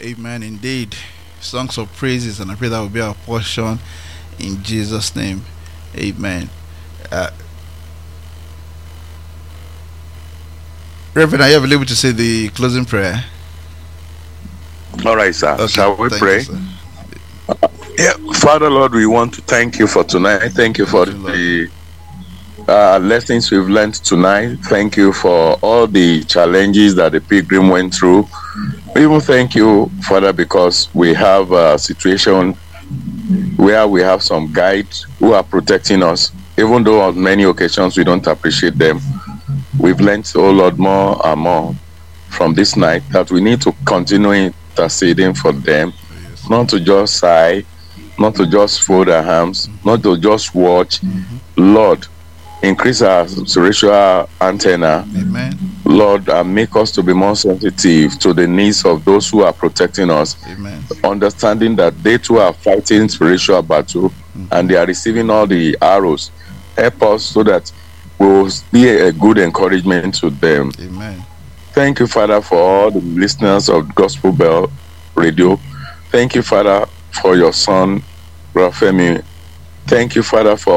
Amen. Indeed. Songs of praises, and I pray that will be our portion in Jesus' name. Amen. Uh, Reverend, are you available to say the closing prayer? All right, sir. Okay, Shall we thank pray? you, sir. Yeah, Father Lord, we want to thank you for tonight. Thank you for Thank you, the lessons we've learned tonight. Thank you for all the challenges that the pilgrim went through. We even thank you, Father, because we have a situation where we have some guides who are protecting us, even though on many occasions we don't appreciate them. We've learned, oh Lord, more and more from this night that we need to continue interceding for them, Yes. not to just sigh, not to just fold our hands, not to just watch. Lord, increase our spiritual antenna, Amen. Lord, and make us to be more sensitive to the needs of those who are protecting us, Amen. understanding that they too are fighting spiritual battle and they are receiving all the arrows. Help us so that we will be a good encouragement to them. Amen. Thank you, Father, for all the listeners of Gospel Bell Radio. Thank you, Father, for your son, Rafemi. Thank you, Father, for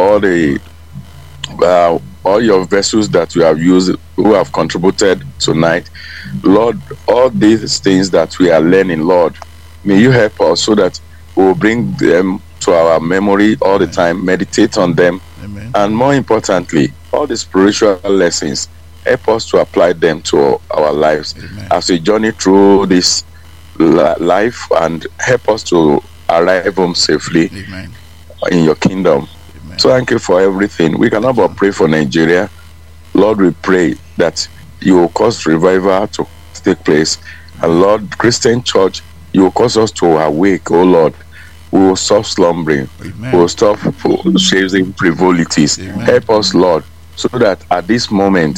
all your vessels that you have used, who have contributed tonight. Lord, all these things that we are learning, Lord, may you help us so that we will bring them to our memory all the time, meditate on them, Amen. and more importantly, all the spiritual lessons, help us to apply them to our lives Amen. as we journey through this life, and help us to arrive home safely Amen. in your kingdom. Amen. So thank you for everything. We cannot but pray for Nigeria. Lord, we pray that you will cause revival to take place. And Lord, Christian church, you will cause us to awake, oh Lord. We will stop slumbering. Amen. We will stop chasing frivolities. Amen. Help us, Lord, so that at this moment,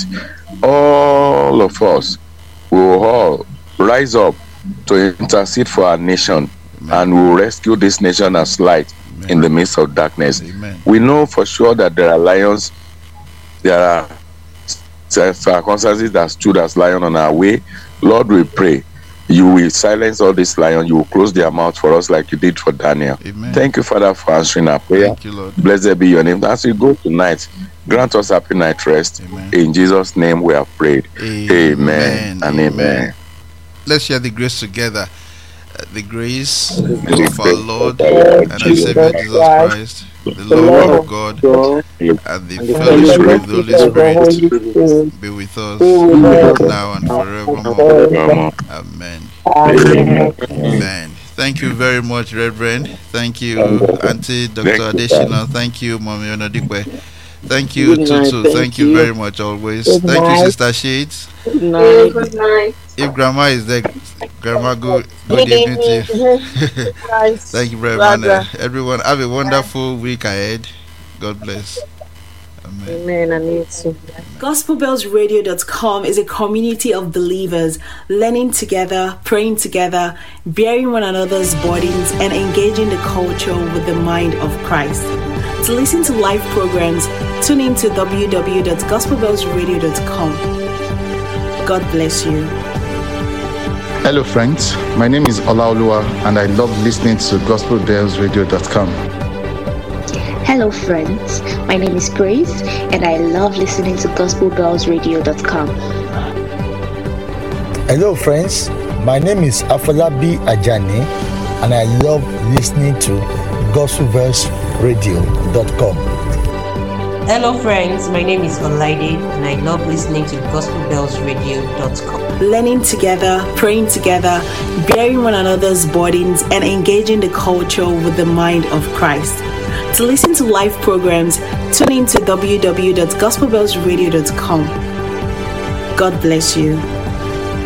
all of us will all rise up to intercede for our nation. Amen. And we will rescue this nation as light Amen. in the midst of darkness. Amen. We know for sure that there are lions, there are circumstances that stood as lion on our way. Lord, we pray you will silence all these lions. You will close their mouth for us like you did for Daniel. Amen. Thank you, Father, for answering our prayer. Thank you, Lord. Blessed be your name. As we go tonight, grant us happy night rest. Amen. In Jesus' name we have prayed. Amen and amen. Let's share the grace together. The grace The of our grace Lord of our Lord and our Savior Jesus Jesus Christ, Christ, the the love love of God, God, and the and the fellowship of the fellowship of the Holy Holy Spirit Spirit be with us be with us now and now and forevermore. forever. Amen. Amen. Amen. Thank you very much, Reverend. Thank you, Auntie Dr. Thank you, Adeshina. Thank you, Mommy Onodikwe. Thank you, Good night. Tutu. Thank you very much always. Good Thank you, night. Sister Shades. Good night. Good night. If Grandma is there, Grandma, good Good evening to evening. you. Nice. Thank you very Brother. much. Everyone, have a wonderful week ahead. God bless. Amen. Amen. And you too. GospelBellsRadio.com is a community of believers learning together, praying together, bearing one another's burdens, and engaging the culture with the mind of Christ. To listen to live programs, tune in to www.gospelbellsradio.com. God bless you. Hello friends, my name is Olaoluwa and I love listening to gospelbellsradio.com. Hello friends, my name is Grace and I love listening to gospelbellsradio.com. Hello friends, my name is Afolabi Ajani and I love listening to gospelbellsradio.com. Hello friends, my name is Olaide and I love listening to gospelbellsradio.com. Learning together, praying together, bearing one another's burdens, and engaging the culture with the mind of Christ. To listen to live programs, tune in to www.gospelbellsradio.com. God bless you.